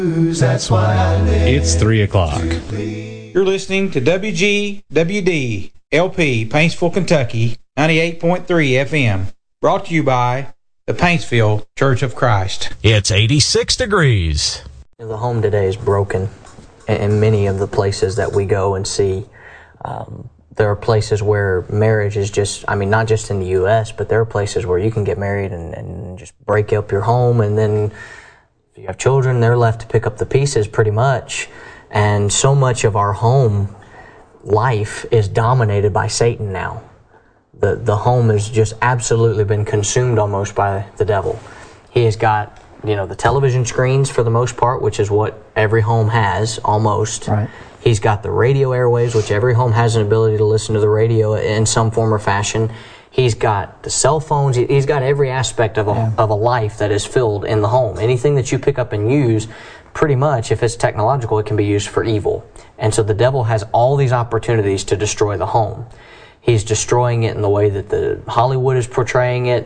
That's why I live. It's 3 o'clock. You're listening to WGWD LP, Paintsville, Kentucky, 98.3 FM. Brought to you by the Paintsville Church of Christ. It's 86 degrees. The home today is broken in many of the places that we go and see. There are places where marriage is just, not just in the U.S., but there are places where you can get married and just break up your home, and then if you have children, they're left to pick up the pieces pretty much. And so much of our home life is dominated by Satan now. The home has just absolutely been consumed almost by the devil. He has got, the television screens for the most part, which is what every home has, almost. Right. He's got the radio airwaves, which every home has an ability to listen to the radio in some form or fashion. He's got the cell phones. He's got every aspect of a life that is filled in the home. Anything that you pick up and use, pretty much, if it's technological, it can be used for evil. And so the devil has all these opportunities to destroy the home. He's destroying it in the way that the Hollywood is portraying it.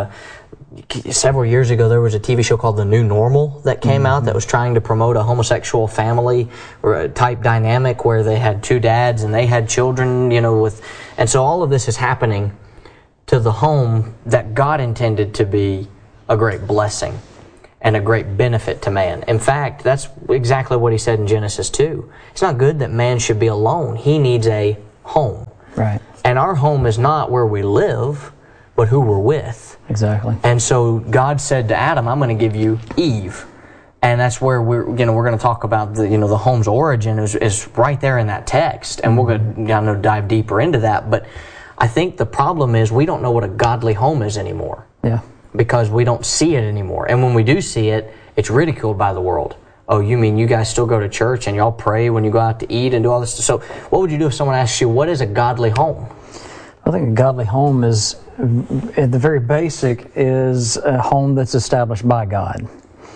Several years ago, there was a TV show called The New Normal that came out that was trying to promote a homosexual family or type dynamic where they had two dads and they had children, and so all of this is happening to the home that God intended to be a great blessing and a great benefit to man. In fact, that's exactly what he said in Genesis 2. It's not good that man should be alone. He needs a home. Right. And our home is not where we live, but who we're with. Exactly. And so God said to Adam, I'm going to give you Eve. And that's where we're going to talk about the home's origin is right there in that text. And we're going to dive deeper into that. But I think the problem is we don't know what a godly home is anymore. Yeah. Because we don't see it anymore. And when we do see it, it's ridiculed by the world. Oh, you mean you guys still go to church and y'all pray when you go out to eat and do all this stuff? So what would you do if someone asks you, what is a godly home? I think a godly home is, at the very basic, is a home that's established by God.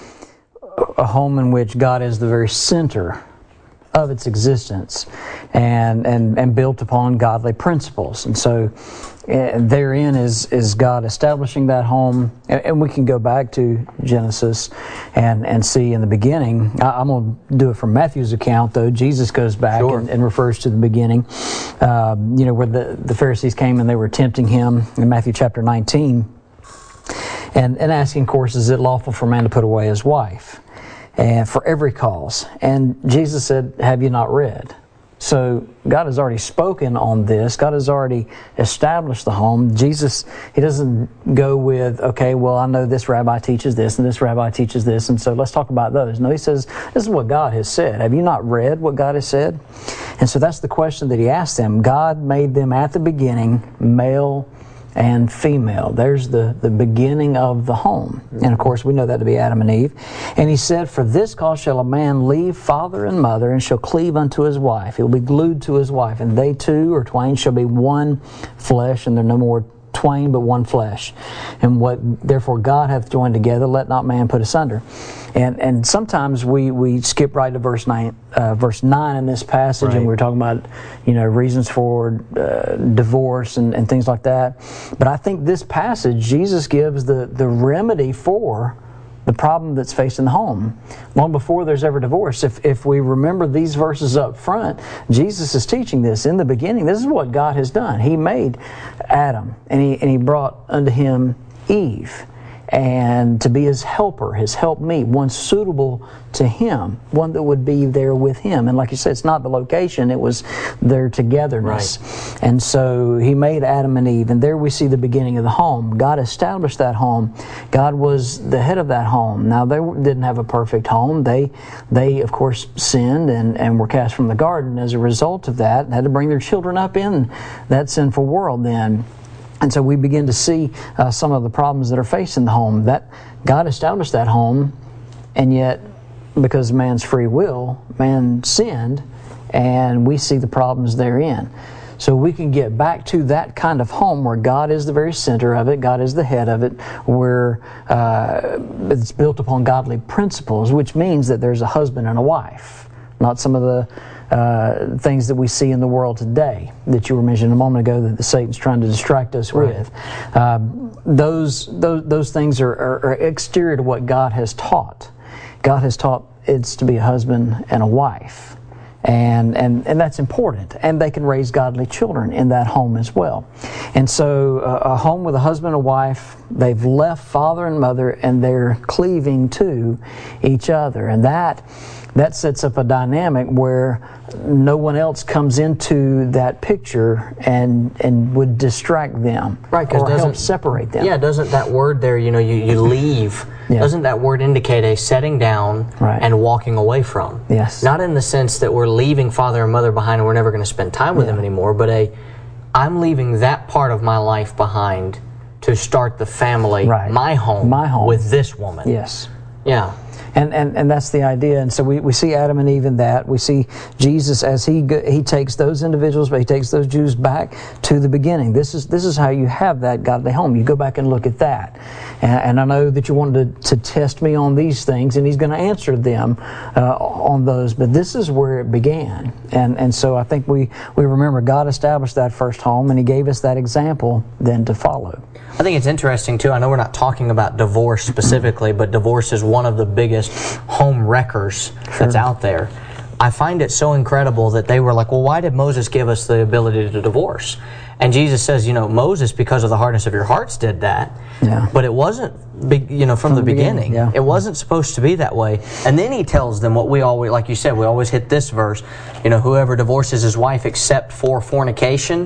A home in which God is the very center of its existence and built upon godly principles. And so therein is God establishing that home. And we can go back to Genesis and see in the beginning. I'm going to do it from Matthew's account, though. Jesus goes back and refers to the beginning, where the Pharisees came and they were tempting him in Matthew chapter 19 and asking, of course, is it lawful for a man to put away his wife? And for every cause. And Jesus said, have you not read? So God has already spoken on this. God has already established the home. Jesus, he doesn't go with, okay, well, I know this rabbi teaches this and this rabbi teaches this, and so let's talk about those. No, he says, this is what God has said. Have you not read what God has said? And so that's the question that he asked them. God made them at the beginning male and female. There's the beginning of the home. And of course we know that to be Adam and Eve. And he said, for this cause shall a man leave father and mother and shall cleave unto his wife. He will be glued to his wife, and they two or twain shall be one flesh, and they're no more twain but one flesh. And what therefore God hath joined together, let not man put asunder. And sometimes we skip right to verse 9 in this passage, right. And we're talking about reasons for divorce and things like that. But I think this passage, Jesus gives the remedy for the problem that's facing the home long before there's ever divorce. If we remember these verses up front, Jesus is teaching this in the beginning. This is what God has done. He made Adam and he brought unto him Eve, and to be his helper, his helpmeet, one suitable to him, one that would be there with him. And like you said, it's not the location, it was their togetherness. Right. And so he made Adam and Eve, and there we see the beginning of the home. God established that home. God was the head of that home. Now, they didn't have a perfect home. They of course, sinned and were cast from the garden as a result of that, and had to bring their children up in that sinful world then. And so we begin to see some of the problems that are facing the home. That God established that home, and yet because of man's free will, man sinned, and we see the problems therein. So we can get back to that kind of home where God is the very center of it, God is the head of it, where it's built upon godly principles, which means that there's a husband and a wife, not some of the things that we see in the world today that you were mentioning a moment ago that Satan's trying to distract us with. Those things are exterior to what God has taught. God has taught it's to be a husband and a wife. And that's important. And they can raise godly children in that home as well. And so a home with a husband and a wife, they've left father and mother, and they're cleaving to each other. And that sets up a dynamic where no one else comes into that picture and would distract them, right? Or help separate them. Yeah, doesn't that word there, you leave, doesn't that word indicate a setting down and walking away from? Yes. Not in the sense that we're leaving father and mother behind and we're never going to spend time with them anymore, but I'm leaving that part of my life behind to start the family, my home, with this woman. Yes. Yeah. And that's the idea. And so we see Adam and Eve in that. We see Jesus as he takes those individuals, but he takes those Jews back to the beginning. This is how you have that godly home. You go back and look at that. And I know that you wanted to test me on these things, and he's going to answer them on those. But this is where it began. And so I think we remember God established that first home, and he gave us that example then to follow. I think it's interesting, too. I know we're not talking about divorce specifically, but divorce is one of the biggest home wreckers that's out there. I find it so incredible that they were like, well, why did Moses give us the ability to divorce? And Jesus says, Moses, because of the hardness of your hearts, did that. Yeah. But it wasn't, from the beginning. Yeah. It wasn't supposed to be that way. And then he tells them what we always, like you said, we always hit this verse, whoever divorces his wife except for fornication